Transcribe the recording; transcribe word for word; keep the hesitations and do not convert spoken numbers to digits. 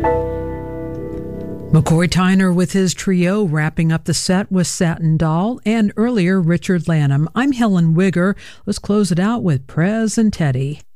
McCoy Tyner with his trio wrapping up the set with Satin Doll, and earlier Richard Lanham. I'm Helen Wigger. Let's close it out with Prez and Teddy.